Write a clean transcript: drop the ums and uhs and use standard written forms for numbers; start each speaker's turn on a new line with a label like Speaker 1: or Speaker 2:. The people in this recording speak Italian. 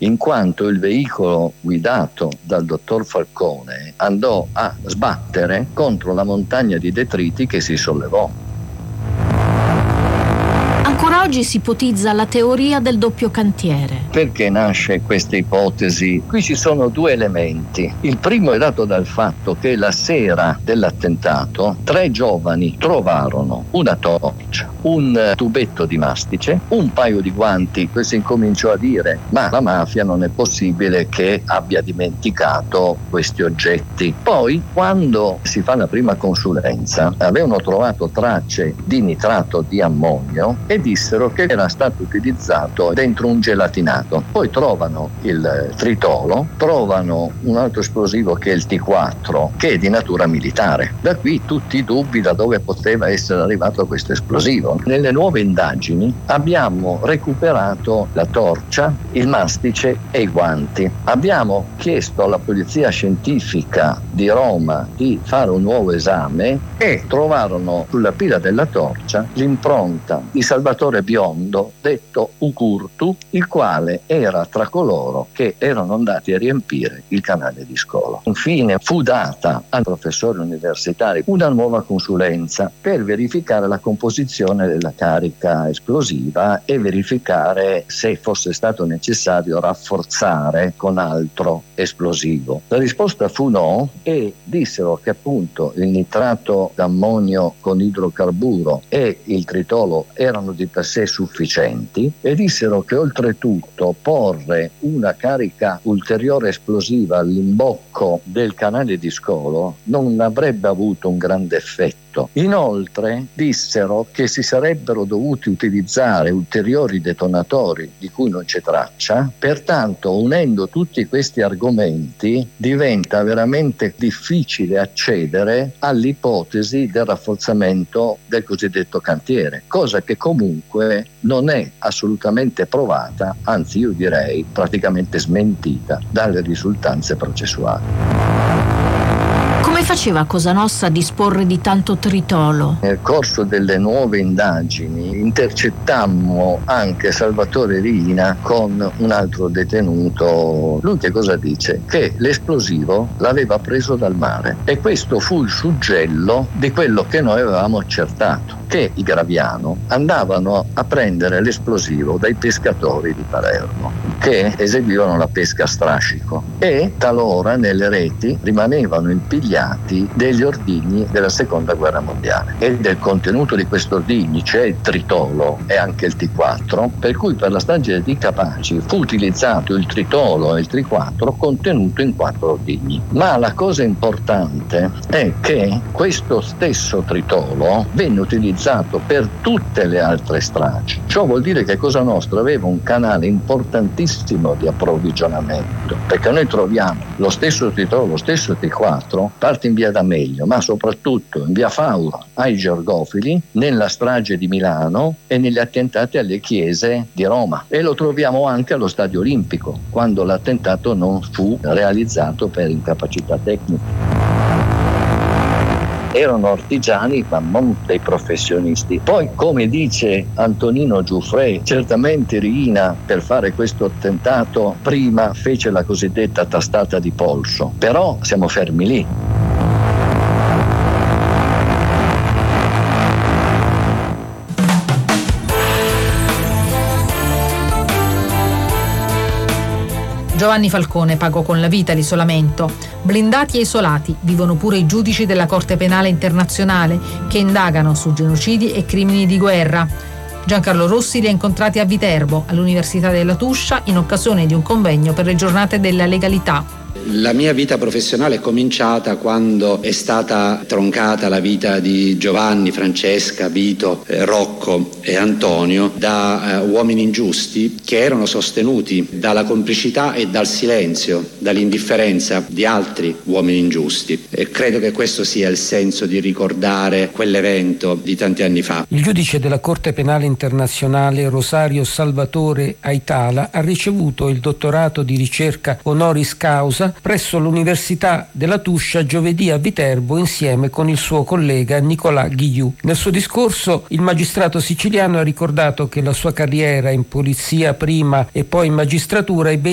Speaker 1: in quanto il veicolo guidato dal dottor Falcone andò a sbattere contro la montagna di detriti che si sollevò.
Speaker 2: Ancora oggi si ipotizza la teoria del doppio cantiere.
Speaker 1: Perché nasce questa ipotesi? Qui ci sono due elementi. Il primo è dato dal fatto che la sera dell'attentato 3 giovani trovarono una torcia, un tubetto di mastice, un paio di guanti. Questo incominciò a dire: ma la mafia non è possibile che abbia dimenticato questi oggetti. Poi, quando si fa la prima consulenza, avevano trovato tracce di nitrato di ammonio e dissero che era stato utilizzato dentro un gelatinato. Poi trovano il tritolo, trovano un altro esplosivo che è il T4, che è di natura militare. Da qui tutti i dubbi da dove poteva essere arrivato questo esplosivo. Nelle nuove indagini abbiamo recuperato la torcia, il mastice e i guanti. Abbiamo chiesto alla polizia scientifica di Roma di fare un nuovo esame e trovarono sulla pila della torcia l'impronta di Salvatore Biondo, detto Ucurtu, il quale era tra coloro che erano andati a riempire il canale di Scolo. Infine fu data al professore universitario una nuova consulenza per verificare la composizione della carica esplosiva e verificare se fosse stato necessario rafforzare con altro esplosivo. La risposta fu no e dissero che appunto il nitrato d'ammonio con idrocarburo e il tritolo erano di per sé sufficienti e dissero che oltretutto porre una carica ulteriore esplosiva all'imbocco del canale di Scolo non avrebbe avuto un grande effetto. Inoltre dissero che si sarebbero dovuti utilizzare ulteriori detonatori di cui non c'è traccia, pertanto unendo tutti questi argomenti diventa veramente difficile accedere all'ipotesi del rafforzamento del cosiddetto cantiere, cosa che comunque non è assolutamente provata, anzi io direi praticamente smentita dalle risultanze processuali.
Speaker 2: Come faceva Cosa Nostra a disporre di tanto tritolo?
Speaker 1: Nel corso delle nuove indagini intercettammo anche Salvatore Riina con un altro detenuto. Lui che cosa dice? Che l'esplosivo l'aveva preso dal mare e questo fu il suggello di quello che noi avevamo accertato, che i Graviano andavano a prendere l'esplosivo dai pescatori di Palermo che eseguivano la pesca a strascico e talora nelle reti rimanevano impigliati degli ordigni della seconda guerra mondiale e del contenuto di questi ordigni c'è il tritolo e anche il T4, per cui per la strage di Capaci fu utilizzato il tritolo e il T4 contenuto in 4 ordigni. Ma la cosa importante è che questo stesso tritolo venne utilizzato per tutte le altre stragi. Ciò vuol dire che Cosa Nostra aveva un canale importantissimo di approvvigionamento, perché noi troviamo lo stesso tritolo, lo stesso T4 parte in via D'Amelio, ma soprattutto in via Faura ai Georgofili, nella strage di Milano e negli attentati alle chiese di Roma, e lo troviamo anche allo Stadio Olimpico quando l'attentato non fu realizzato per incapacità tecnica. Erano artigiani ma non dei professionisti. Poi, come dice Antonino Giuffre, certamente Riina per fare questo attentato prima fece la cosiddetta tastata di polso, però siamo fermi lì.
Speaker 3: Giovanni Falcone pagò con la vita l'isolamento. Blindati e isolati vivono pure i giudici della Corte Penale Internazionale che indagano su genocidi e crimini di guerra. Giancarlo Rossi li ha incontrati a Viterbo, all'Università della Tuscia, in occasione di un convegno per le giornate della legalità.
Speaker 4: La mia vita professionale è cominciata quando è stata troncata la vita di Giovanni, Francesca, Vito, Rocco e Antonio da uomini ingiusti che erano sostenuti dalla complicità e dal silenzio, dall'indifferenza di altri uomini ingiusti. E credo che questo sia il senso di ricordare quell'evento di tanti anni fa.
Speaker 5: Il giudice della Corte Penale Internazionale Rosario Salvatore Aitala ha ricevuto il dottorato di ricerca honoris causa presso l'Università della Tuscia giovedì a Viterbo insieme con il suo collega Nicolà Ghigliù. Nel suo discorso il magistrato siciliano ha ricordato che la sua carriera in polizia prima e poi in magistratura ebbe